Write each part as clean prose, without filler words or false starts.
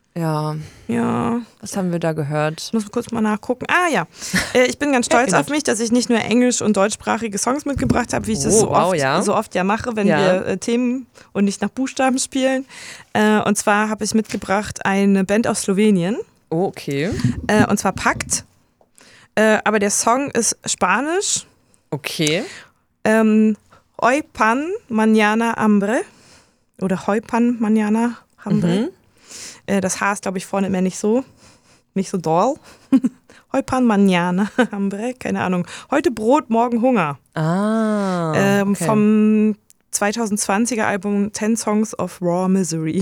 Ja. Ja. Was haben wir da gehört? Ich muss kurz mal nachgucken. Ja. Ich bin ganz stolz auf mich, dass ich nicht nur englisch- und deutschsprachige Songs mitgebracht habe, wie ich das so oft mache, wenn wir Themen und nicht nach Buchstaben spielen. Und zwar habe ich mitgebracht eine Band aus Slowenien. Oh, okay. Und zwar Pakt. Aber der Song ist Spanisch. Okay. Hoy pan, mañana hambre. Oder Hoy pan, mañana hambre. Das H ist, glaube ich, vorne immer nicht so doll. Hoy pan, mañana hambre. Keine Ahnung. Heute Brot, morgen Hunger. Okay. Vom 2020er Album 10 Songs of Raw Misery.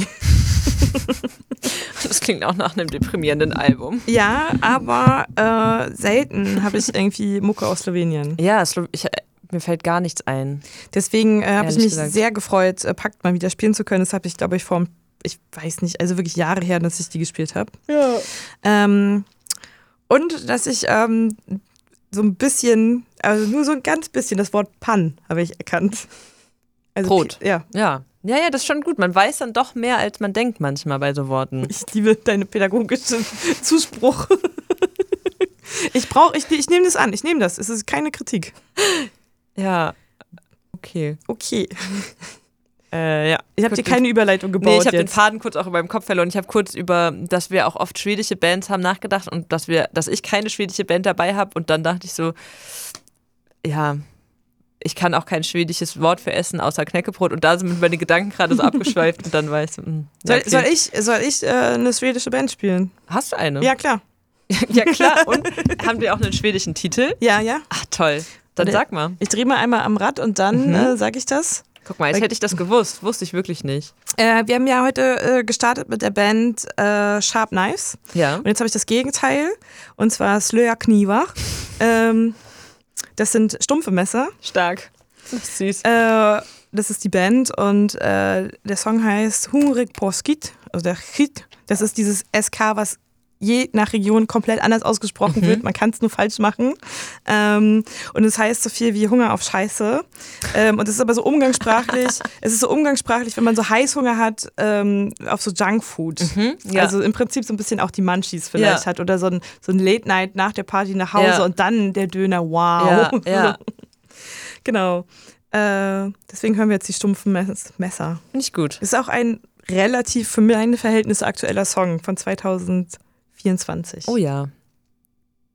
Das klingt auch nach einem deprimierenden Album. Ja, aber selten habe ich irgendwie Mucke aus Slowenien. Ja, mir fällt gar nichts ein. Deswegen habe ich mich sehr gefreut, Pakt mal wieder spielen zu können. Das habe ich, glaube ich, ich weiß nicht, also wirklich Jahre her, dass ich die gespielt habe. Ja. Und dass ich so ein bisschen, also nur so ein ganz bisschen das Wort Pan habe ich erkannt. Also Brot. Ja, das ist schon gut. Man weiß dann doch mehr, als man denkt manchmal bei so Worten. Ich liebe deine pädagogische Zuspruch. Ich nehme das an, es ist keine Kritik. Ja, okay. Ja. Ich habe dir keine Überleitung gebaut. Nee, ich habe den Faden kurz auch in meinem Kopf verloren. Ich habe kurz dass wir auch oft schwedische Bands haben nachgedacht und dass ich keine schwedische Band dabei habe und dann dachte ich so, ja, ich kann auch kein schwedisches Wort für Essen außer Knäckebrot und da sind meine Gedanken gerade so abgeschweift und dann war ich so, okay. Soll ich eine schwedische Band spielen? Hast du eine? Ja, klar. Ja, klar. Und haben wir auch einen schwedischen Titel? Ja. Ach, toll. Dann sag mal. Ich drehe mal einmal am Rad und dann sage ich das. Guck mal, jetzt hätte ich das gewusst. Wusste ich wirklich nicht. Wir haben ja heute gestartet mit der Band Sharp Knives. Ja. Und jetzt habe ich das Gegenteil. Und zwar Slöja Knivar. Das sind stumpfe Messer. Stark. Das ist süß. Das ist die Band und der Song heißt Hungrig på skit. Also der Hit. Das ist dieses SK, was je nach Region komplett anders ausgesprochen wird. Man kann es nur falsch machen. Und es heißt so viel wie Hunger auf Scheiße. Und es ist aber so umgangssprachlich. Es ist so umgangssprachlich, wenn man so Heißhunger hat auf so Junkfood. Ja. Also im Prinzip so ein bisschen auch die Munchies vielleicht hat. Oder so ein Late-Night nach der Party nach Hause und dann der Döner. Wow. Ja. Genau. Deswegen hören wir jetzt die stumpfen Messer. Finde ich gut. Ist auch ein relativ für meine Verhältnisse aktueller Song von 2024. Oh ja.